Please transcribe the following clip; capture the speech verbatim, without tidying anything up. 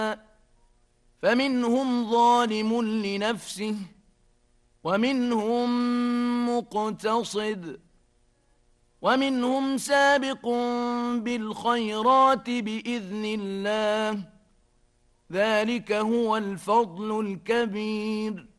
فمنهم ظالم لنفسه ومنهم مقتصد ومنهم سابق بالخيرات بإذن الله ذلك هو الفضل الكبير